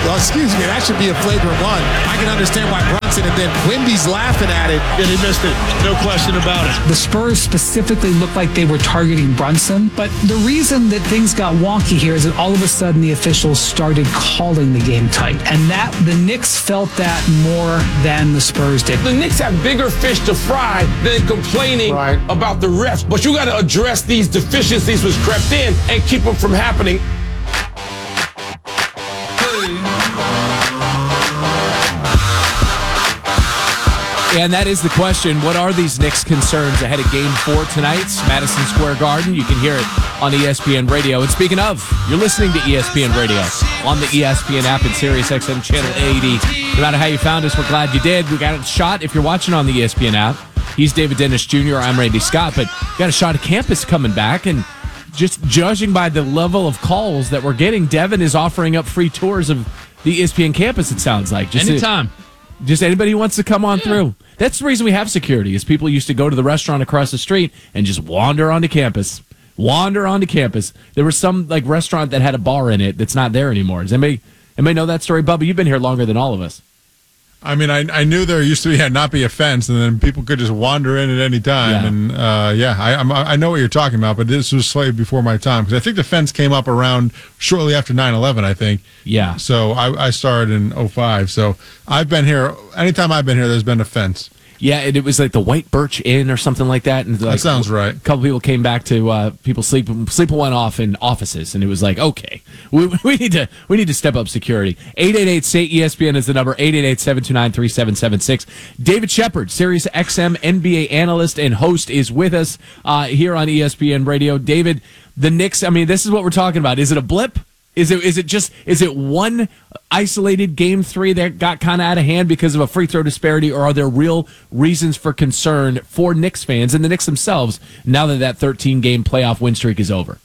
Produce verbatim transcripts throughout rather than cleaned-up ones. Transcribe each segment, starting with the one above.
oh, excuse me, that should be a flagrant one. I can understand why Brunson, and then Wemby's laughing at it. And he missed it. No question about it. The Spurs specifically looked like they were targeting Brunson, but the reason that things got wonky here is that all of a sudden the officials started calling the game tight, and that the Knicks felt that more than the Spurs did. The Knicks have bigger fish to fry than complaining right. about the refs, but you got to address these deficiencies which crept in and keep them from happening. And that is the question. What are these Knicks' concerns ahead of Game four tonight? Madison Square Garden. You can hear it on E S P N Radio. And speaking of, you're listening to E S P N Radio on the E S P N app and Sirius X M Channel eighty. No matter how you found us, we're glad you did. We got a shot if you're watching on the E S P N app. He's David Dennis Junior I'm Randy Scott. But got a shot of campus coming back. And just judging by the level of calls that we're getting, Devin is offering up free tours of the E S P N campus, it sounds like. Just Anytime. A, Just anybody who wants to come on yeah. through. That's the reason we have security, is people used to go to the restaurant across the street and just wander onto campus. Wander onto campus. There was some like restaurant that had a bar in it that's not there anymore. Does anybody, anybody know that story? Bubba, you've been here longer than all of us. I mean, I I knew there used to be had not be a fence, and then people could just wander in at any time. Yeah. And uh, yeah, I I'm, I know what you're talking about, but this was slightly before my time, because I think the fence came up around shortly after nine eleven, I think. Yeah. So I, I started in oh five. So I've been here. Anytime I've been here, there's been a fence. Yeah, and it was like the White Birch Inn or something like that. And like, that sounds right. A couple people came back to uh, people sleep sleep went off in offices, and it was like, okay, we, we need to we need to step up security. eight eight eight, S A Y E S P N is the number. eight eight eight, seven two nine, three seven seven six. David Shepard, Sirius X M N B A analyst and host, is with us uh, here on E S P N Radio. David, the Knicks. I mean, this is what we're talking about. Is it a blip? Is it is it just is it one isolated game three that got kind of out of hand because of a free throw disparity, or are there real reasons for concern for Knicks fans and the Knicks themselves now that that thirteen game playoff win streak is over?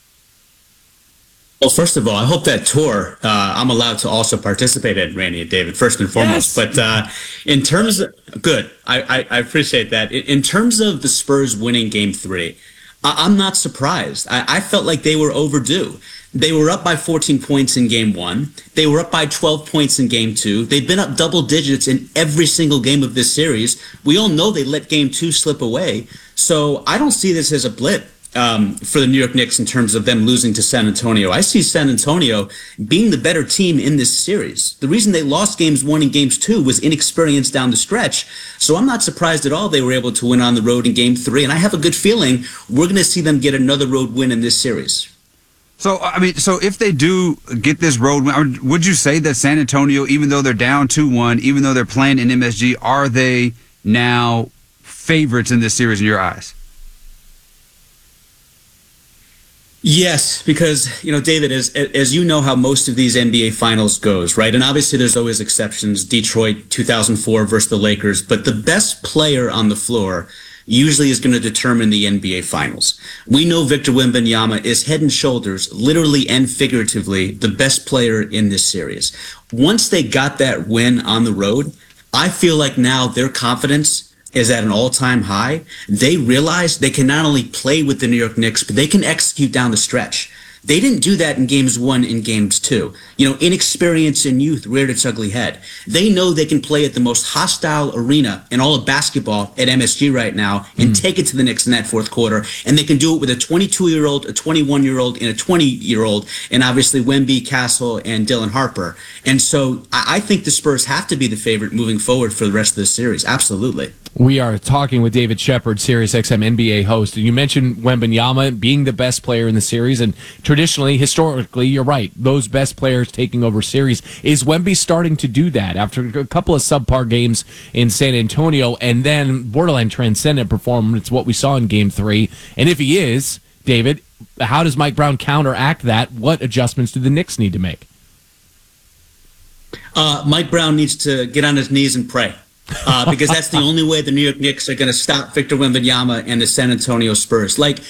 Well, first of all, I hope that tour uh, I'm allowed to also participate in, Randy and David, first and foremost. Yes. But uh, in terms of good, I, I, I appreciate that. In, in terms of the Spurs winning game three, I, I'm not surprised. I, I felt like they were overdue. They were up by fourteen points in game one. They were up by twelve points in game two. They've been up double digits in every single game of this series. We all know they let game two slip away. So I don't see this as a blip um, for the New York Knicks in terms of them losing to San Antonio. I see San Antonio being the better team in this series. The reason they lost games one and games two was inexperience down the stretch. So I'm not surprised at all they were able to win on the road in game three. And I have a good feeling we're going to see them get another road win in this series. So, I mean, so if they do get this road win, would you say that San Antonio, even though they're down two one, even though they're playing in M S G, are they now favorites in this series in your eyes? Yes, because, you know, David, as as you know how most of these N B A finals goes, right? And obviously there's always exceptions, Detroit two thousand four versus the Lakers, but the best player on the floor usually is going to determine the N B A finals. We know Victor Wembanyama is head and shoulders, literally and figuratively, the best player in this series. Once they got that win on the road, I feel like now their confidence is at an all-time high. They realize they can not only play with the New York Knicks, but they can execute down the stretch. They didn't do that in games one and games two. You know, inexperience and youth reared its ugly head. They know they can play at the most hostile arena in all of basketball at M S G right now and mm. take it to the Knicks in that fourth quarter. And they can do it with a twenty-two-year-old, a twenty-one-year-old, and a twenty-year-old, and obviously Wemby, Castle, and Dylan Harper. And so I think the Spurs have to be the favorite moving forward for the rest of the series. Absolutely. We are talking with David Shepard, Sirius X M N B A host. You mentioned Wembanyama being the best player in the series, and traditionally, historically, you're right, those best players taking over series. Is Wemby starting to do that after a couple of subpar games in San Antonio and then borderline transcendent performance, what we saw in game three? And if he is, David, how does Mike Brown counteract that? What adjustments do the Knicks need to make? Uh, Mike Brown needs to get on his knees and pray. uh, because that's the only way the New York Knicks are going to stop Victor Wembanyama and the San Antonio Spurs. Like,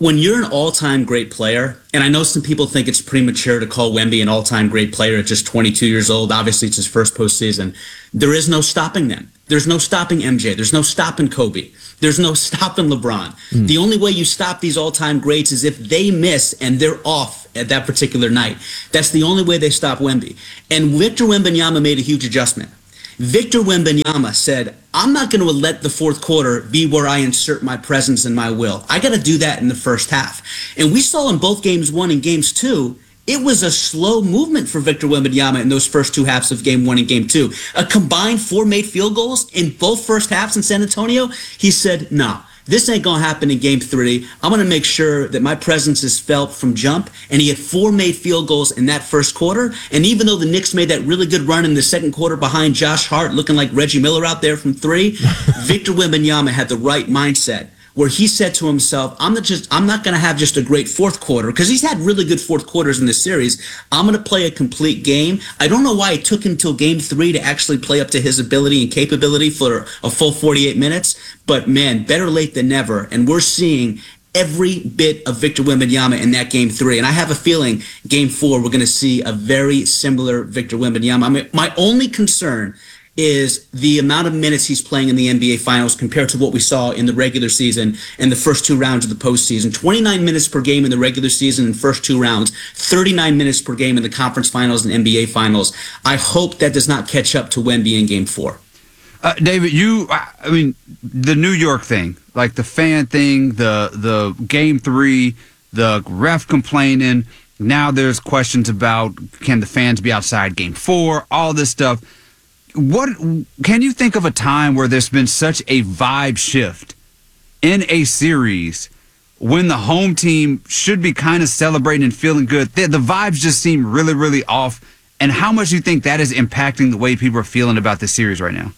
when you're an all-time great player, and I know some people think it's premature to call Wemby an all-time great player at just twenty-two years old. Obviously, it's his first postseason. There is no stopping them. There's no stopping M J. There's no stopping Kobe. There's no stopping LeBron. Mm. The only way you stop these all-time greats is if they miss and they're off at that particular night. That's the only way they stop Wemby. And Victor Wembanyama made a huge adjustment. Victor Wembanyama said, I'm not going to let the fourth quarter be where I insert my presence and my will. I got to do that in the first half. And we saw in both games one and games two, it was a slow movement for Victor Wembanyama in those first two halves of game one and game two. A combined four made field goals in both first halves in San Antonio. He said, no. This ain't going to happen in game three. I'm going to make sure that my presence is felt from jump. And he had four made field goals in that first quarter. And even though the Knicks made that really good run in the second quarter behind Josh Hart, looking like Reggie Miller out there from three, Victor Wembanyama had the right mindset, where he said to himself, I'm not just I'm not going to have just a great fourth quarter, because he's had really good fourth quarters in this series. I'm going to play a complete game. I don't know why it took him till game three to actually play up to his ability and capability for a full forty-eight minutes. But man, better late than never. And we're seeing every bit of Victor Wembanyama in that game three. And I have a feeling game four, we're going to see a very similar Victor Wembanyama. I mean, my only concern is the amount of minutes he's playing in the N B A Finals compared to what we saw in the regular season and the first two rounds of the postseason. twenty-nine minutes per game in the regular season and first two rounds, thirty-nine minutes per game in the conference finals and N B A Finals. I hope that does not catch up to Wemby in game four. Uh, David, you, I mean, the New York thing, like the fan thing, the the game three, the ref complaining. Now there's questions about can the fans be outside game four, all this stuff. What can you think of a time where there's been such a vibe shift in a series when the home team should be kind of celebrating and feeling good? The, the vibes just seem really, really off. And how much do you think that is impacting the way people are feeling about this series right now?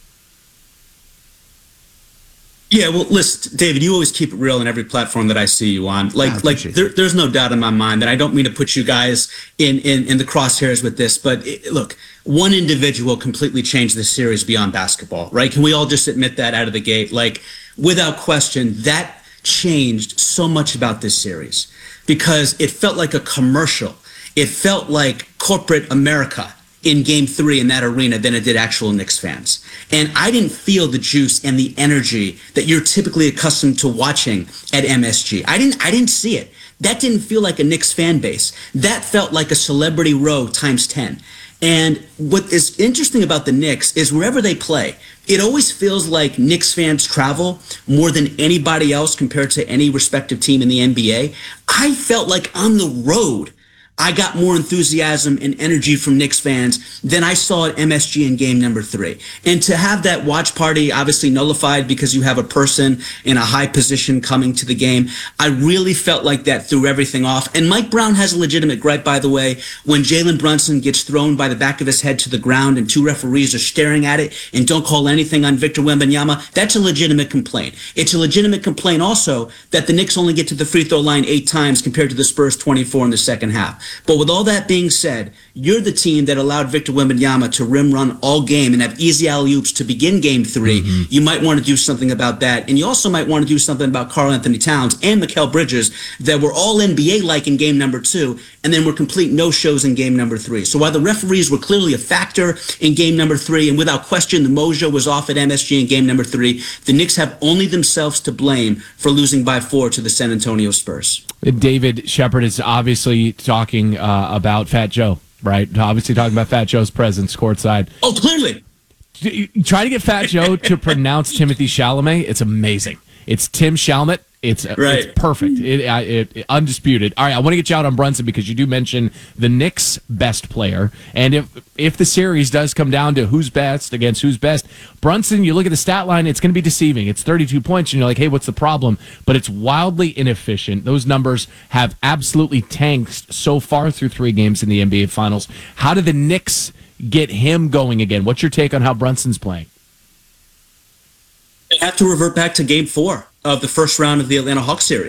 Yeah, well, listen, David, you always keep it real on every platform that I see you on. Like, like there, there's no doubt in my mind that I don't mean to put you guys in, in, in the crosshairs with this, but it, look, one individual completely changed the series beyond basketball, right? Can we all just admit that out of the gate? Like, without question, that changed so much about this series because it felt like a commercial. It felt like corporate America in game three in that arena than it did actual Knicks fans. And I didn't feel the juice and the energy that you're typically accustomed to watching at M S G. I didn't I didn't see it. That didn't feel like a Knicks fan base. That felt like a celebrity row times ten. And what is interesting about the Knicks is wherever they play, it always feels like Knicks fans travel more than anybody else compared to any respective team in the N B A. I felt like on the road, I got more enthusiasm and energy from Knicks fans than I saw at M S G in game number three. And to have that watch party obviously nullified because you have a person in a high position coming to the game, I really felt like that threw everything off. And Mike Brown has a legitimate gripe, by the way, when Jalen Brunson gets thrown by the back of his head to the ground and two referees are staring at it and don't call anything on Victor Wembanyama. That's a legitimate complaint. It's a legitimate complaint also that the Knicks only get to the free throw line eight times compared to the Spurs twenty-four in the second half. But with all that being said, you're the team that allowed Victor Wembanyama to rim run all game and have easy alley-oops to begin game three. Mm-hmm. You might want to do something about that. And you also might want to do something about Karl Anthony Towns and Mikal Bridges that were all N B A-like in game number two and then were complete no-shows in game number three. So while the referees were clearly a factor in game number three, and without question the mojo was off at M S G in game number three, the Knicks have only themselves to blame for losing by four to the San Antonio Spurs. David Shepard is obviously talking uh, about Fat Joe, right? Obviously talking about Fat Joe's presence courtside. Oh, clearly. Try to get Fat Joe to pronounce Timothy Chalamet. It's amazing. It's Tim Chalamet. It's, right. It's perfect. It, it, it undisputed. All right, I want to get you out on Brunson because you do mention the Knicks' best player, and if if the series does come down to who's best against who's best, Brunson, you look at the stat line, it's going to be deceiving. It's thirty-two points, and you're like, hey, what's the problem? But it's wildly inefficient. Those numbers have absolutely tanked so far through three games in the N B A Finals. How did the Knicks get him going again? What's your take on how Brunson's playing? They have to revert back to game four of the first round of the Atlanta Hawks series.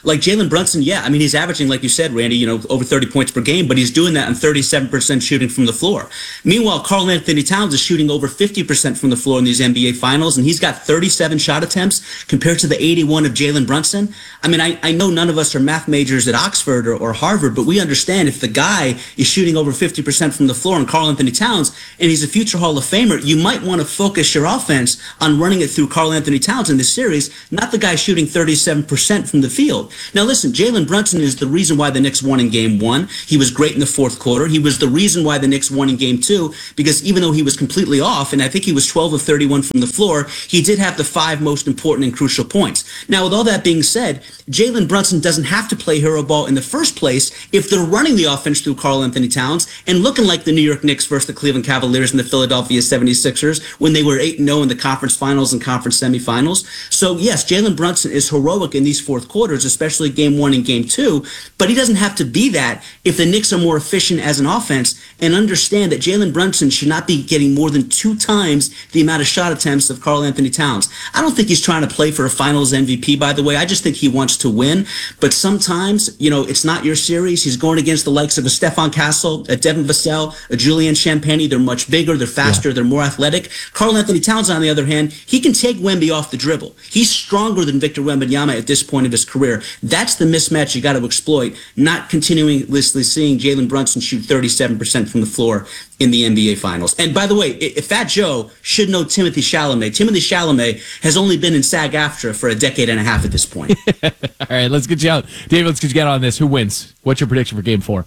Like Jalen Brunson, yeah, I mean, he's averaging, like you said, Randy, you know, over thirty points per game, but he's doing that on thirty-seven percent shooting from the floor. Meanwhile, Karl Anthony Towns is shooting over fifty percent from the floor in these N B A finals, and he's got thirty-seven shot attempts compared to the eighty-one of Jalen Brunson. I mean, I, I know none of us are math majors at Oxford or, or Harvard, but we understand if the guy is shooting over fifty percent from the floor and Karl Anthony Towns, and he's a future Hall of Famer, you might want to focus your offense on running it through Karl Anthony Towns in this series, not the guy shooting thirty-seven percent from the field. Now, listen, Jalen Brunson is the reason why the Knicks won in game one. He was great in the fourth quarter. He was the reason why the Knicks won in game two, because even though he was completely off, and I think he was twelve of thirty-one from the floor, he did have the five most important and crucial points. Now, with all that being said, Jalen Brunson doesn't have to play hero ball in the first place if they're running the offense through Karl Anthony Towns and looking like the New York Knicks versus the Cleveland Cavaliers and the Philadelphia seventy-sixers when they were eight and oh in the conference finals and conference semifinals. So, yes, Jalen Brunson is heroic in these fourth quarters, especially game one and game two, but he doesn't have to be that if the Knicks are more efficient as an offense, and understand that Jalen Brunson should not be getting more than two times the amount of shot attempts of Karl Anthony Towns. I don't think he's trying to play for a finals M V P, by the way. I just think he wants to win, but sometimes, you know, it's not your series. He's going against the likes of a Stephon Castle, a Devin Vassell, a Julian Champagny. They're much bigger, they're faster, yeah. They're more athletic. Karl Anthony Towns, on the other hand, he can take Wemby off the dribble. He's stronger than Victor Wembanyama at this point of his career. That's the mismatch you got to exploit, not continuously seeing Jalen Brunson shoot thirty-seven percent from the floor in the N B A Finals. And by the way, if Fat Joe should know Timothy Chalamet, Timothy Chalamet has only been in SAG-AFTRA for a decade and a half at this point. All right, let's get you out. David, let's get you out on this. Who wins? What's your prediction for game four?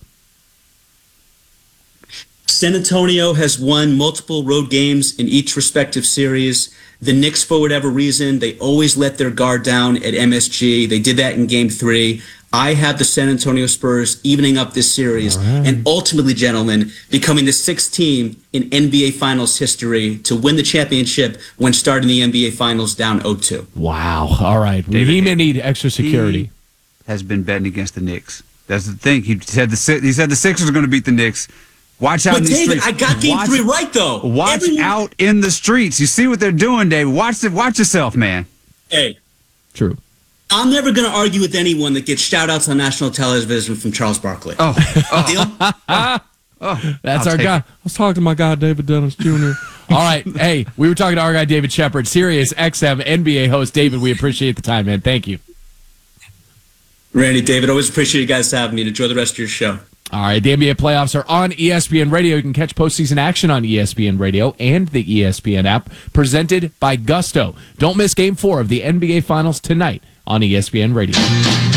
San Antonio has won multiple road games in each respective series. The Knicks, for whatever reason, they always let their guard down at M S G. They did that in game three. I have the San Antonio Spurs evening up this series right. and ultimately, gentlemen, becoming the sixth team in N B A Finals history to win the championship when starting the N B A Finals down oh two. Wow. All right. David, he may need extra security. He has been betting against the Knicks. That's the thing. He said the, he said the Sixers are going to beat the Knicks. Watch out but in the David, streets. I got game watch, three right, though. Watch Everyone... out in the streets. You see what they're doing, David. Watch it. Watch yourself, man. Hey. True. I'm never going to argue with anyone that gets shout-outs on national television from Charles Barkley. Oh. oh. Deal? oh. That's I'll our guy. It. I was talking to my guy, David Dennis Junior All right. Hey, we were talking to our guy, David Shepard, Sirius X M N B A host. David, we appreciate the time, man. Thank you. Randy, David, always appreciate you guys having me. Enjoy the rest of your show. All right, the N B A playoffs are on E S P N Radio. You can catch postseason action on E S P N Radio and the E S P N app, presented by Gusto. Don't miss Game four of the N B A Finals tonight on E S P N Radio.